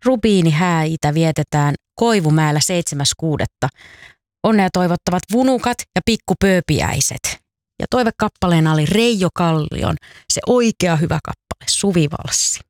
Rubiinihääitä vietetään Koivumäellä 7.6. Onnea toivottavat vunukat ja pikkupööpiäiset. Ja toivekappaleena oli Reijo Kallion se oikea hyvä kappale, Suvivalssi.